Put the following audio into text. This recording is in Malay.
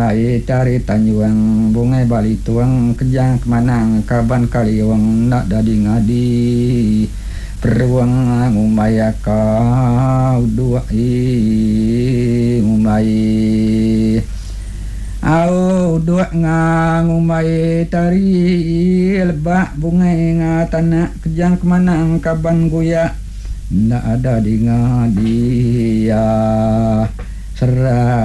ngumai cari tanjuang bungai bali tuang kejang kemanang kaban kaliwang nak dadi ngadi peruang ngumai kau dua ngumai au dua ngumai tari lebak bungai ngatana kejang kemanang kaban guya nak ada di ngadi ya serah